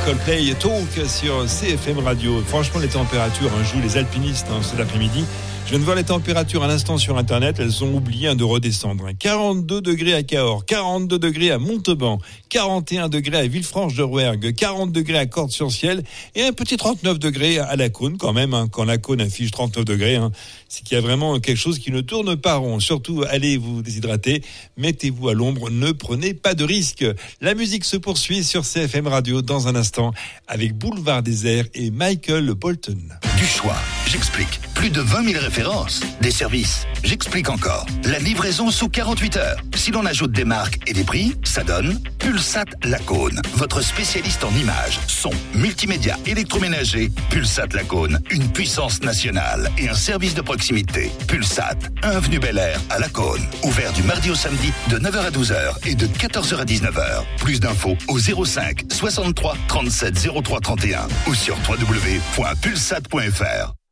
Coldplay Talk sur CFM Radio. Franchement, les températures jouent les alpinistes cet après-midi. Je viens de voir les températures à l'instant sur Internet. Elles ont oublié de redescendre. 42 degrés à Cahors, 42 degrés à Montauban, 41 degrés à Villefranche-de-Rouergue, 40 degrés à Cordes-sur-Ciel et un petit 39 degrés à La Cône quand même. Quand La Cône affiche 39 degrés, c'est qu'il y a vraiment quelque chose qui ne tourne pas rond. Surtout, allez vous déshydrater, mettez-vous à l'ombre, ne prenez pas de risques. La musique se poursuit sur CFM Radio dans un instant avec Boulevard Désert et Michael Bolton. Du choix, j'explique. Plus de 20 000 références. Des services, j'explique encore. La livraison sous 48 heures. Si l'on ajoute des marques et des prix, ça donne Pulsat Lacaune. Votre spécialiste en images, son, multimédia, électroménager. Pulsat Lacaune, une puissance nationale et un service de proximité. Pulsat, 1 avenue Bel Air à Lacaune. Ouvert du mardi au samedi de 9h à 12h et de 14h à 19h. Plus d'infos au 05 63 37 03 31 ou sur www.pulsat.fr.